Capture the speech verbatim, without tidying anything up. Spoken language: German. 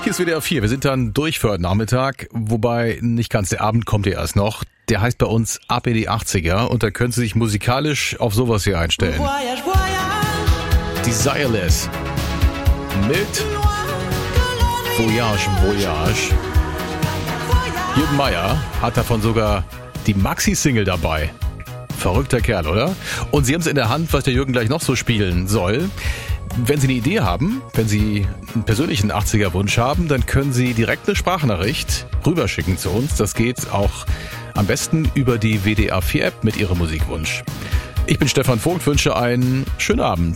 Hier ist W D R vier. Wir sind dann durch für heute Nachmittag. Wobei nicht ganz, der Abend kommt ja erst noch. Der heißt bei uns Ab in die achtziger. Und da können Sie sich musikalisch auf sowas hier einstellen. Desireless mit Voyage, Voyage. Jürgen Meier hat davon sogar die Maxi-Single dabei. Verrückter Kerl, oder? Und Sie haben es in der Hand, was der Jürgen gleich noch so spielen soll. Wenn Sie eine Idee haben, wenn Sie einen persönlichen achtziger-Wunsch haben, dann können Sie direkt eine Sprachnachricht rüberschicken zu uns. Das geht auch am besten über die W D R vier App mit Ihrem Musikwunsch. Ich bin Stefan Vogt, wünsche einen schönen Abend.